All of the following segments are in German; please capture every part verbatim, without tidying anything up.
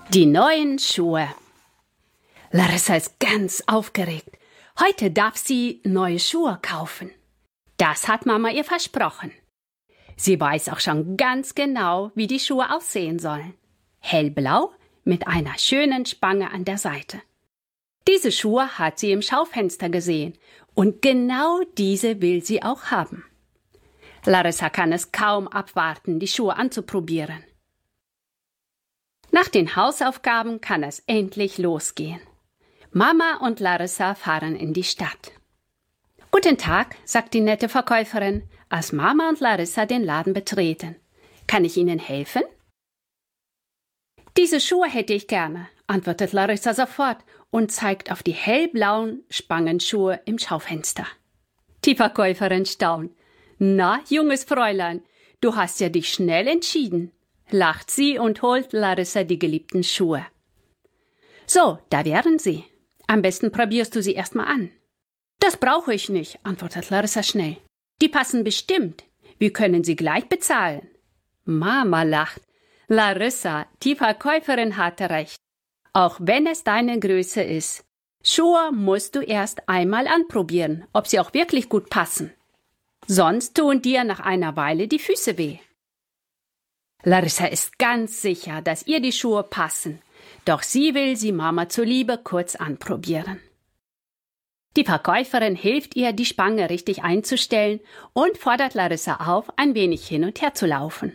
Die neuen Schuhe. Larissa ist ganz aufgeregt. Heute darf sie neue Schuhe kaufen. Das hat Mama ihr versprochen. Sie weiß auch schon ganz genau, wie die Schuhe aussehen sollen. Hellblau mit einer schönen Spange an der Seite. Diese Schuhe hat sie im Schaufenster gesehen und genau diese will sie auch haben. Larissa kann es kaum abwarten, die Schuhe anzuprobieren. Nach den Hausaufgaben kann es endlich losgehen. Mama und Larissa fahren in die Stadt. »Guten Tag«, sagt die nette Verkäuferin, als Mama und Larissa den Laden betreten. »Kann ich Ihnen helfen?« »Diese Schuhe hätte ich gerne«, antwortet Larissa sofort und zeigt auf die hellblauen Spangenschuhe im Schaufenster. Die Verkäuferin staunt. »Na, junges Fräulein, du hast ja dich schnell entschieden«, lacht sie und holt Larissa die geliebten Schuhe. »So, da wären sie. Am besten probierst du sie erst mal an.« »Das brauche ich nicht«, antwortet Larissa schnell. »Die passen bestimmt. Wir können sie gleich bezahlen.« Mama lacht. »Larissa, die Verkäuferin hatte recht. Auch wenn es deine Größe ist. Schuhe musst du erst einmal anprobieren, ob sie auch wirklich gut passen. Sonst tun dir nach einer Weile die Füße weh.« Larissa ist ganz sicher, dass ihr die Schuhe passen, doch sie will sie Mama zuliebe kurz anprobieren. Die Verkäuferin hilft ihr, die Spange richtig einzustellen und fordert Larissa auf, ein wenig hin und her zu laufen.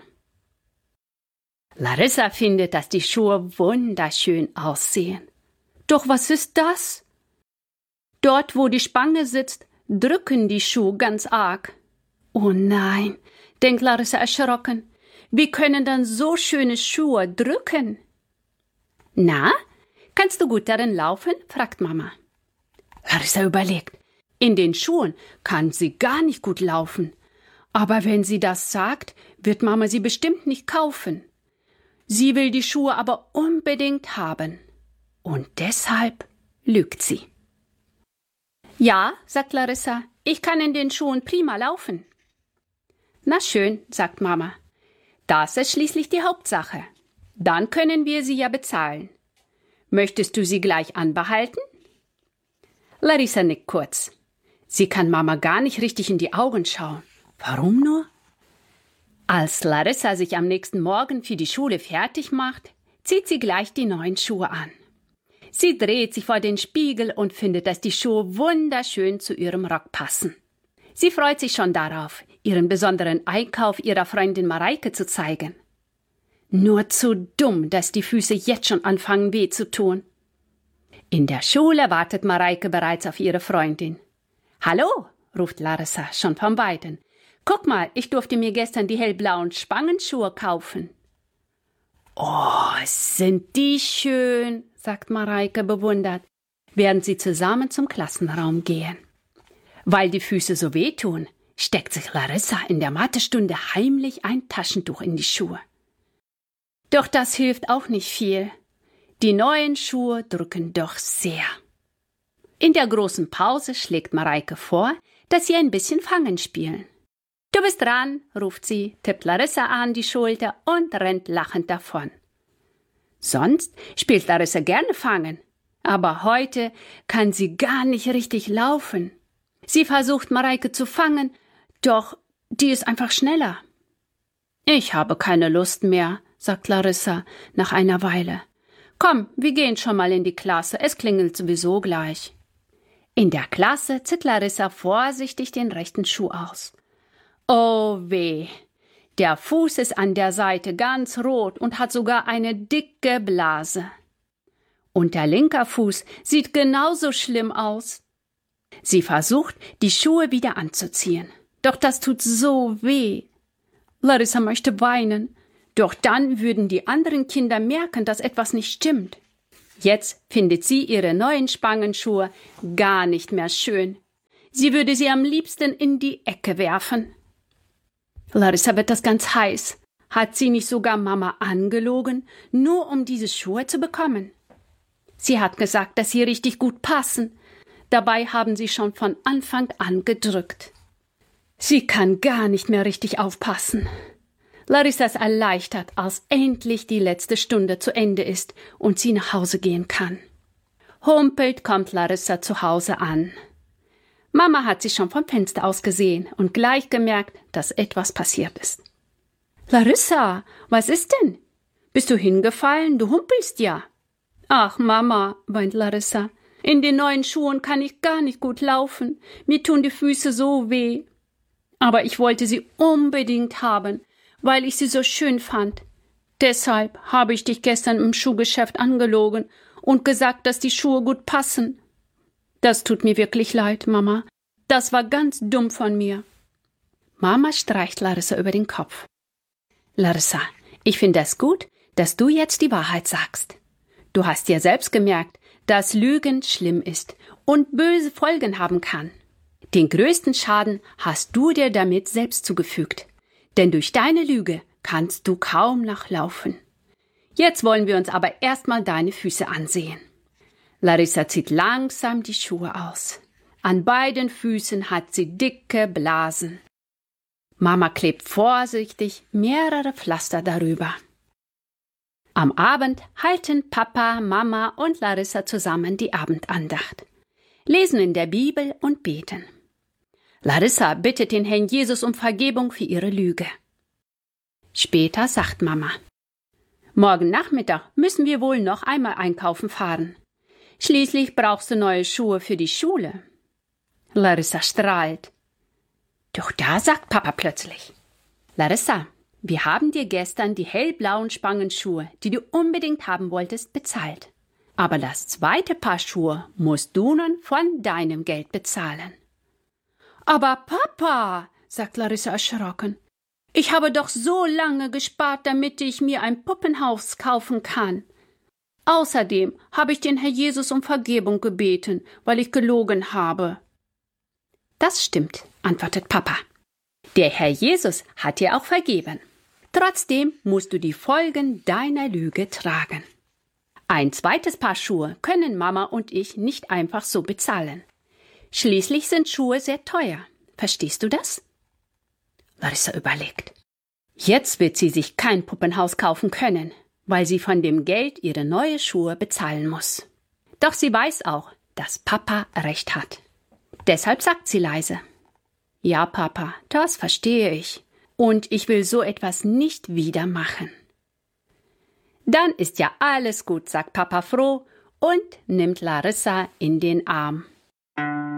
Larissa findet, dass die Schuhe wunderschön aussehen. Doch was ist das? Dort, wo die Spange sitzt, drücken die Schuhe ganz arg. Oh nein, denkt Larissa erschrocken. Wie können dann so schöne Schuhe drücken? »Na, kannst du gut darin laufen?« fragt Mama. Larissa überlegt. In den Schuhen kann sie gar nicht gut laufen. Aber wenn sie das sagt, wird Mama sie bestimmt nicht kaufen. Sie will die Schuhe aber unbedingt haben. Und deshalb lügt sie. »Ja«, sagt Larissa, »ich kann in den Schuhen prima laufen.« »Na schön«, sagt Mama. »Das ist schließlich die Hauptsache. Dann können wir sie ja bezahlen. Möchtest du sie gleich anbehalten?« Larissa nickt kurz. Sie kann Mama gar nicht richtig in die Augen schauen. Warum nur? Als Larissa sich am nächsten Morgen für die Schule fertig macht, zieht sie gleich die neuen Schuhe an. Sie dreht sich vor den Spiegel und findet, dass die Schuhe wunderschön zu ihrem Rock passen. Sie freut sich schon darauf, ihren besonderen Einkauf ihrer Freundin Mareike zu zeigen. Nur zu dumm, dass die Füße jetzt schon anfangen weh zu tun. In der Schule wartet Mareike bereits auf ihre Freundin. »Hallo«, ruft Larissa schon von Weitem. »Guck mal, ich durfte mir gestern die hellblauen Spangenschuhe kaufen.« »Oh, sind die schön«, sagt Mareike bewundert, während sie zusammen zum Klassenraum gehen. Weil die Füße so wehtun, steckt sich Larissa in der Mathestunde heimlich ein Taschentuch in die Schuhe. Doch das hilft auch nicht viel. Die neuen Schuhe drücken doch sehr. In der großen Pause schlägt Mareike vor, dass sie ein bisschen Fangen spielen. »Du bist dran«, ruft sie, tippt Larissa an die Schulter und rennt lachend davon. Sonst spielt Larissa gerne Fangen, aber heute kann sie gar nicht richtig laufen. Sie versucht, Mareike zu fangen, doch die ist einfach schneller. »Ich habe keine Lust mehr«, sagt Larissa nach einer Weile. »Komm, wir gehen schon mal in die Klasse, es klingelt sowieso gleich.« In der Klasse zieht Larissa vorsichtig den rechten Schuh aus. Oh weh, der Fuß ist an der Seite ganz rot und hat sogar eine dicke Blase. Und der linke Fuß sieht genauso schlimm aus. Sie versucht, die Schuhe wieder anzuziehen. Doch das tut so weh. Larissa möchte weinen. Doch dann würden die anderen Kinder merken, dass etwas nicht stimmt. Jetzt findet sie ihre neuen Spangenschuhe gar nicht mehr schön. Sie würde sie am liebsten in die Ecke werfen. Larissa wird das ganz heiß. Hat sie nicht sogar Mama angelogen, nur um diese Schuhe zu bekommen? Sie hat gesagt, dass sie richtig gut passen. Dabei haben sie schon von Anfang an gedrückt. Sie kann gar nicht mehr richtig aufpassen. Larissa ist erleichtert, als endlich die letzte Stunde zu Ende ist und sie nach Hause gehen kann. Humpelnd kommt Larissa zu Hause an. Mama hat sie schon vom Fenster aus gesehen und gleich gemerkt, dass etwas passiert ist. »Larissa, was ist denn? Bist du hingefallen? Du humpelst ja.« »Ach, Mama«, weint Larissa, »in den neuen Schuhen kann ich gar nicht gut laufen. Mir tun die Füße so weh. Aber ich wollte sie unbedingt haben, weil ich sie so schön fand. Deshalb habe ich dich gestern im Schuhgeschäft angelogen und gesagt, dass die Schuhe gut passen. Das tut mir wirklich leid, Mama. Das war ganz dumm von mir.« Mama streicht Larissa über den Kopf. »Larissa, ich finde es gut, dass du jetzt die Wahrheit sagst. Du hast ja selbst gemerkt, dass Lügen schlimm ist und böse Folgen haben kann. Den größten Schaden hast du dir damit selbst zugefügt, denn durch deine Lüge kannst du kaum noch laufen. Jetzt wollen wir uns aber erstmal deine Füße ansehen.« Larissa zieht langsam die Schuhe aus. An beiden Füßen hat sie dicke Blasen. Mama klebt vorsichtig mehrere Pflaster darüber. Am Abend halten Papa, Mama und Larissa zusammen die Abendandacht, lesen in der Bibel und beten. Larissa bittet den Herrn Jesus um Vergebung für ihre Lüge. Später sagt Mama: »Morgen Nachmittag müssen wir wohl noch einmal einkaufen fahren. Schließlich brauchst du neue Schuhe für die Schule.« Larissa strahlt. Doch da sagt Papa plötzlich: »Larissa, wir haben dir gestern die hellblauen Spangenschuhe, die du unbedingt haben wolltest, bezahlt. Aber das zweite Paar Schuhe musst du nun von deinem Geld bezahlen.« »Aber Papa«, sagt Larissa erschrocken, »ich habe doch so lange gespart, damit ich mir ein Puppenhaus kaufen kann. Außerdem habe ich den Herr Jesus um Vergebung gebeten, weil ich gelogen habe.« »Das stimmt«, antwortet Papa. »Der Herr Jesus hat dir auch vergeben. Trotzdem musst du die Folgen deiner Lüge tragen. Ein zweites Paar Schuhe können Mama und ich nicht einfach so bezahlen. Schließlich sind Schuhe sehr teuer. Verstehst du das?« Larissa überlegt. Jetzt wird sie sich kein Puppenhaus kaufen können, weil sie von dem Geld ihre neue Schuhe bezahlen muss. Doch sie weiß auch, dass Papa recht hat. Deshalb sagt sie leise: »Ja, Papa, das verstehe ich. Und ich will so etwas nicht wieder machen.« »Dann ist ja alles gut«, sagt Papa froh und nimmt Larissa in den Arm.